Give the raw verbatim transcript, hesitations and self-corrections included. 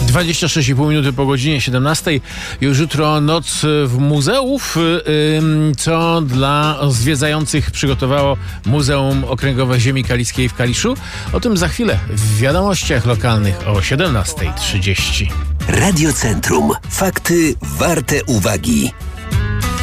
dwadzieścia sześć i pół minuty po godzinie siedemnastej. Już jutro noc w muzeów, co dla zwiedzających przygotowało Muzeum Okręgowe Ziemi Kaliskiej w Kaliszu. O tym za chwilę w wiadomościach lokalnych o siedemnasta trzydzieści. Radio Centrum. Fakty warte uwagi.